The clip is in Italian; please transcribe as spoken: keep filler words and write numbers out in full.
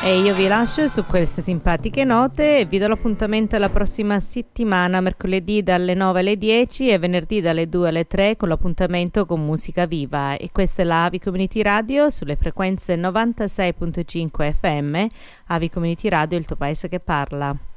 E io vi lascio su queste simpatiche note e vi do l'appuntamento la prossima settimana, mercoledì dalle nove alle dieci e venerdì dalle due alle tre con l'appuntamento con musica viva. E questa è la Avi Community Radio sulle frequenze novantasei virgola cinque F M. Avi Community Radio, il tuo paese che parla.